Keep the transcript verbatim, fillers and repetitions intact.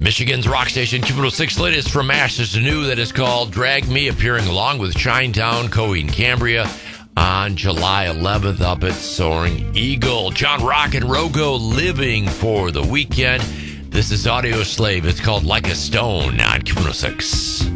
Michigan's rock station Q one oh six latest from Masters to New that is called Drag Me, appearing along with Chinatown, Coheed and Cambria on July eleventh up at Soaring Eagle. John Rock and Rogo Living for the Weekend. This is Audio Slave. It's called Like a Stone on Q one oh six.